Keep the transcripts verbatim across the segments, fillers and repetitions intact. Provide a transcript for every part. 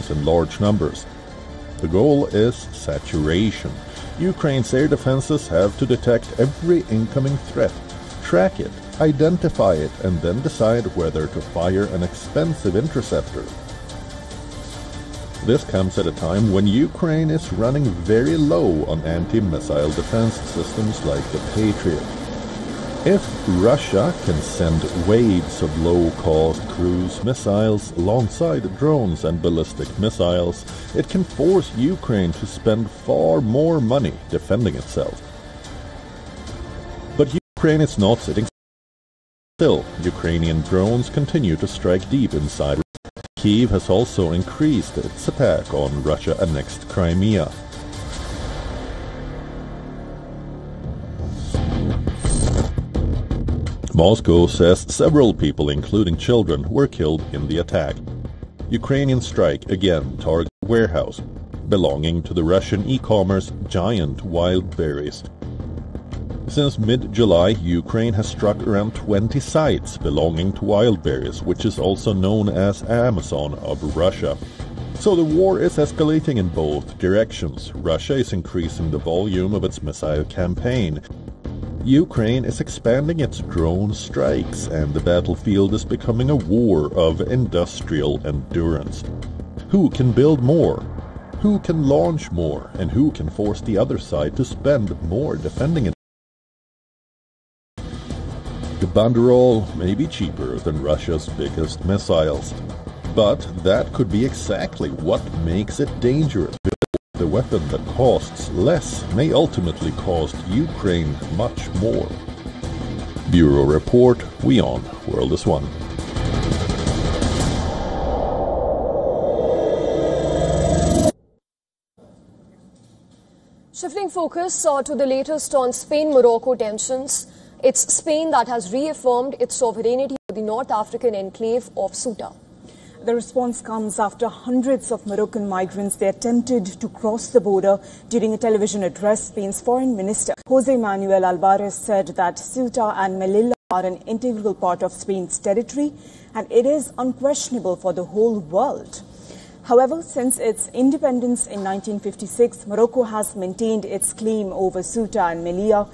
drones in large numbers. The goal is saturation. Ukraine's air defenses have to detect every incoming threat, track it, identify it, and then decide whether to fire an expensive interceptor. This comes at a time when Ukraine is running very low on anti-missile defense systems like the Patriot. If Russia can send waves of low-cost cruise missiles alongside drones and ballistic missiles, it can force Ukraine to spend far more money defending itself. But Ukraine is not sitting still. Ukrainian drones continue to strike deep inside. Kyiv has also increased its attack on Russia-annexed Crimea. Moscow says several people, including children, were killed in the attack. Ukrainian strike again targets a warehouse belonging to the Russian e-commerce giant Wildberries. Since mid-July, Ukraine has struck around twenty sites belonging to Wildberries, which is also known as Amazon of Russia. So the war is escalating in both directions. Russia is increasing the volume of its missile campaign. Ukraine is expanding its drone strikes, and the battlefield is becoming a war of industrial endurance. Who can build more? Who can launch more? And who can force the other side to spend more defending it? The banderole may be cheaper than Russia's biggest missiles, but that could be exactly what makes it dangerous. The weapon that costs less may ultimately cost Ukraine much more. Bureau Report, WION, World is One. Shifting focus uh, to the latest on Spain-Morocco tensions, it's Spain that has reaffirmed its sovereignty over the North African enclave of Ceuta. The response comes after hundreds of Moroccan migrants they attempted to cross the border during a television address. Spain's Foreign Minister Jose Manuel Alvarez said that Ceuta and Melilla are an integral part of Spain's territory and it is unquestionable for the whole world. However, since its independence in nineteen fifty-six, Morocco has maintained its claim over Ceuta and Melilla,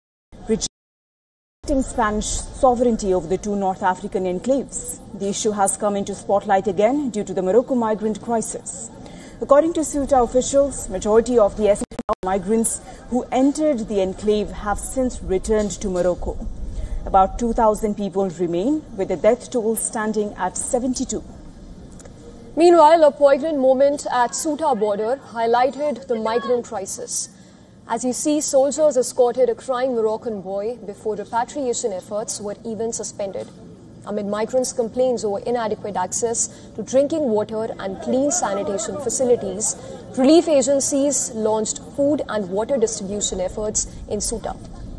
Spanish sovereignty over the two North African enclaves. The issue has come into spotlight again due to the Morocco migrant crisis. According to Ceuta officials, majority of the migrants who entered the enclave have since returned to Morocco. About two thousand people remain, with the death toll standing at seventy-two. Meanwhile, a poignant moment at Ceuta border highlighted the migrant crisis. As you see, soldiers escorted a crying Moroccan boy before repatriation efforts were even suspended. Amid migrants' complaints over inadequate access to drinking water and clean sanitation facilities, relief agencies launched food and water distribution efforts in Ceuta.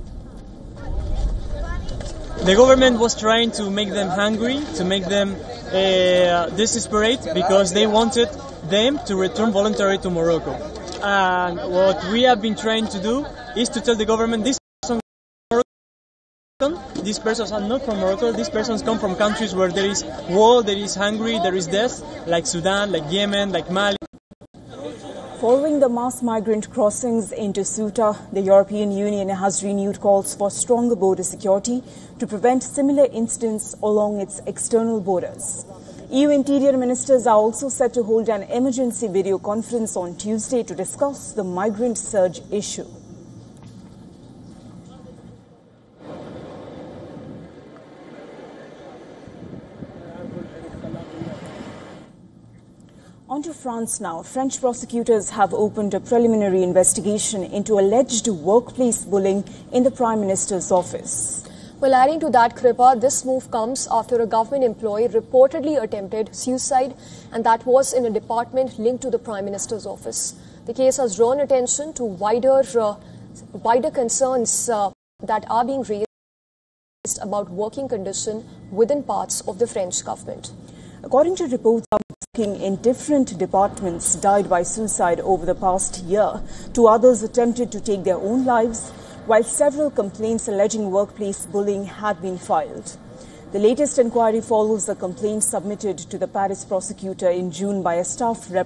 The government was trying to make them hungry, to make them uh, desperate, because they wanted them to return voluntarily to Morocco. And what we have been trying to do is to tell the government this person, these persons are not from Morocco, these persons come from countries where there is war, there is hunger, there is death, like Sudan, like Yemen, like Mali. Following the mass migrant crossings into Ceuta, the European Union has renewed calls for stronger border security to prevent similar incidents along its external borders. E U interior ministers are also set to hold an emergency video conference on Tuesday to discuss the migrant surge issue. On to France now. French prosecutors have opened a preliminary investigation into alleged workplace bullying in the Prime Minister's office. Well, adding to that, Kripa, this move comes after a government employee reportedly attempted suicide, and that was in a department linked to the Prime Minister's office. The case has drawn attention to wider, uh, wider concerns uh, that are being raised about working conditions within parts of the French government. According to reports, working in different departments died by suicide over the past year. Two others attempted to take their own lives, while several complaints alleging workplace bullying had been filed. The latest inquiry follows a complaint submitted to the Paris prosecutor in June by a staff rep